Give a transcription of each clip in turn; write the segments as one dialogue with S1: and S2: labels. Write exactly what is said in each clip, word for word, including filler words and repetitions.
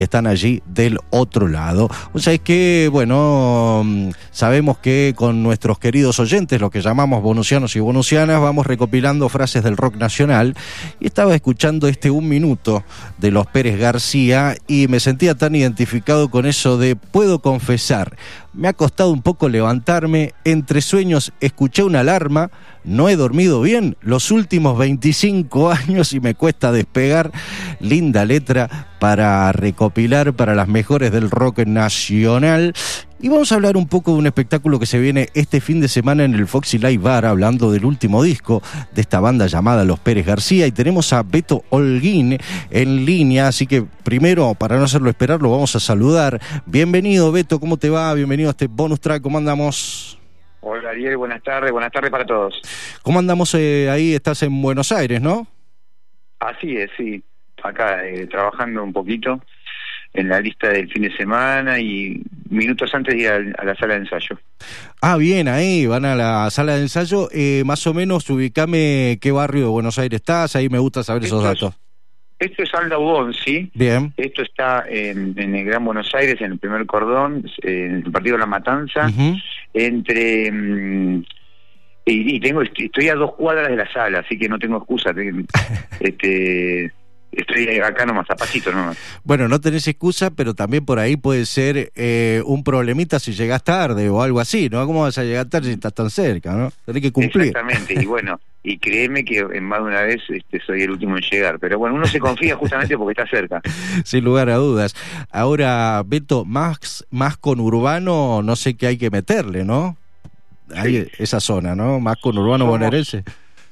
S1: están allí del otro lado. O sea, es que, bueno, sabemos que con nuestros queridos oyentes, los que llamamos bonusianos y bonusianas, vamos recopilando frases del rock nacional, y estaba escuchando este un minuto de los Pérez García y me sentía tan identificado con eso de puedo confesar, me ha costado un poco levantarme, entre sueños escuché una alarma, no he dormido bien los últimos veinticinco años y me cuesta despegar. Linda letra para recopilar para las mejores del rock nacional. Y vamos a hablar un poco de un espectáculo que se viene este fin de semana en el Foxy Live Bar, hablando del último disco de esta banda llamada Los Pérez García, y tenemos a Beto Holguín en línea, así que primero, para no hacerlo esperar, lo vamos a saludar. Bienvenido, Beto, ¿cómo te va? Bienvenido a este bonus track, ¿cómo andamos?
S2: Hola, Ariel, buenas tardes, buenas tardes para todos.
S1: ¿Cómo andamos eh, ahí? Estás en Buenos Aires, ¿no?
S2: Así es, sí, acá eh, trabajando un poquito en la lista del fin de semana y minutos antes de ir a, a la sala de ensayo.
S1: Ah, bien, ahí van a la sala de ensayo. Eh, más o menos, ubicame qué barrio de Buenos Aires estás, ahí me gusta saber
S2: esto
S1: esos datos.
S2: Es, esto es Alda Ubón, ¿sí?
S1: Bien.
S2: Esto está en, en el Gran Buenos Aires, en el primer cordón, en el partido de La Matanza, uh-huh. entre... Mmm, y, y tengo estoy a dos cuadras de la sala, así que no tengo excusa. este... Estoy acá nomás, a pasito nomás.
S1: Bueno, no tenés excusa, pero también por ahí puede ser eh, un problemita si llegás tarde o algo así, ¿no? ¿Cómo vas a llegar tarde si estás tan cerca, no? Tenés que cumplir.
S2: Exactamente, y bueno, y créeme que en más de una vez este, soy el último en llegar, pero bueno, uno se confía justamente porque está cerca.
S1: Sin lugar a dudas. Ahora, Beto, más, más con urbano, no sé qué hay que meterle, ¿no? Hay sí. Esa zona, ¿no? Más con urbano
S2: Somos...
S1: bonaerense.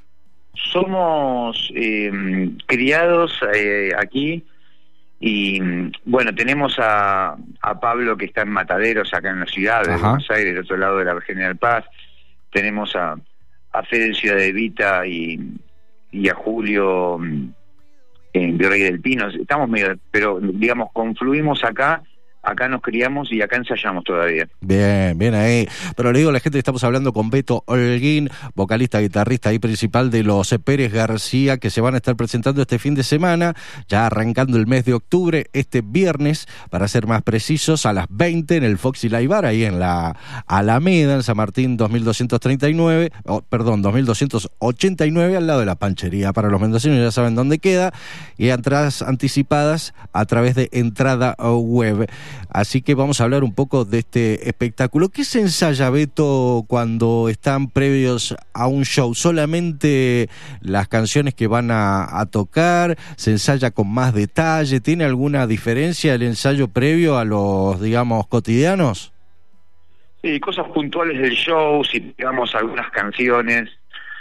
S2: Somos eh, criados eh, aquí y bueno, tenemos a, a Pablo que está en Mataderos, acá en la ciudad de Ajá. Buenos Aires, del otro lado de la General Paz. Tenemos a, a Fede en Ciudad de Vita y, y a Julio en Virrey del Pino. Estamos medio, pero digamos, confluimos acá. Acá nos criamos y acá ensayamos todavía.
S1: Bien, bien ahí. Pero le digo a la gente que estamos hablando con Beto Holguín, vocalista, guitarrista y principal de los Pérez García, que se van a estar presentando este fin de semana, ya arrancando el mes de octubre, este viernes, para ser más precisos, a las veinte en el Foxy Live Bar, ahí en la Alameda, en San Martín dos mil doscientos treinta y nueve, oh, perdón, dos mil doscientos ochenta y nueve, al lado de la Panchería. Para los mendocinos ya saben dónde queda, y entradas anticipadas a través de entrada web. Así que vamos a hablar un poco de este espectáculo. ¿Qué se ensaya, Beto, cuando están previos a un show? ¿Solamente las canciones que van a, a tocar? ¿Se ensaya con más detalle? ¿Tiene alguna diferencia el ensayo previo a los, digamos, cotidianos?
S2: Sí, cosas puntuales del show, si pegamos algunas canciones,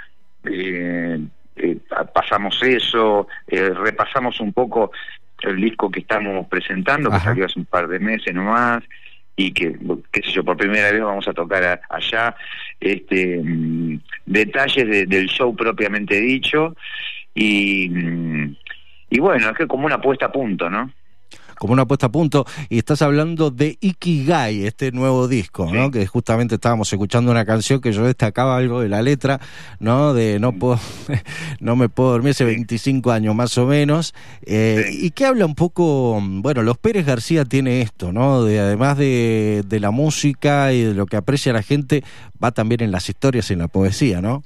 S2: eh, eh, pasamos eso, eh, repasamos un poco el disco que estamos presentando, Ajá. que salió hace un par de meses nomás, y que, qué sé yo, por primera vez vamos a tocar a, allá, este mmm, detalles de, del show propiamente dicho, y, mmm, y bueno, es que como una puesta a punto, ¿no?
S1: Como una puesta a punto, y estás hablando de Ikigai, este nuevo disco, sí. ¿no? Que justamente estábamos escuchando una canción que yo destacaba algo de la letra, ¿no? De no puedo, no me puedo dormir hace sí. veinticinco años más o menos, eh, sí. y que habla un poco, bueno, los Pérez García tiene esto, ¿no? De además de, de la música y de lo que aprecia la gente, va también en las historias y en la poesía, ¿no?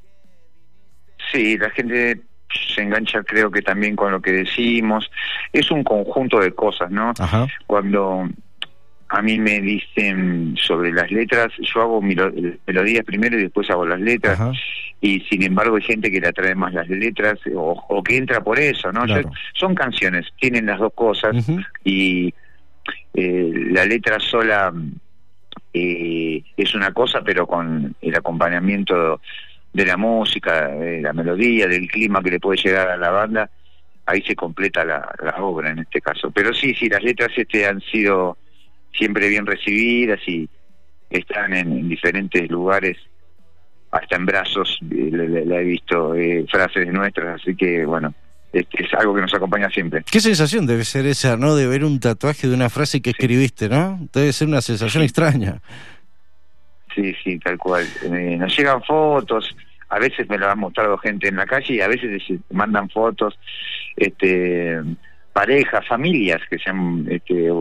S2: Sí, la gente se engancha, creo que también con lo que decimos. Es un conjunto de cosas, ¿no?
S1: Ajá.
S2: Cuando a mí me dicen sobre las letras, yo hago melodías primero y después hago las letras. Ajá. Y sin embargo hay gente que le atrae más las letras o, o que entra por eso, ¿no? Claro. Yo, son canciones, tienen las dos cosas. Uh-huh. Y eh, la letra sola eh, es una cosa, pero con el acompañamiento de la música, de la melodía, del clima que le puede llegar a la banda, ahí se completa la, la obra en este caso. Pero sí, sí, las letras este han sido siempre bien recibidas y están en, en diferentes lugares, hasta en brazos, eh, le, le he visto eh, frases nuestras, así que bueno, este es algo que nos acompaña siempre.
S1: ¿Qué sensación debe ser esa, no? De ver un tatuaje de una frase que escribiste, ¿no? Debe ser una sensación sí. extraña.
S2: Sí, sí, tal cual. Eh, nos llegan fotos, a veces me lo han mostrado gente en la calle y a veces mandan fotos, este, parejas, familias que se han este,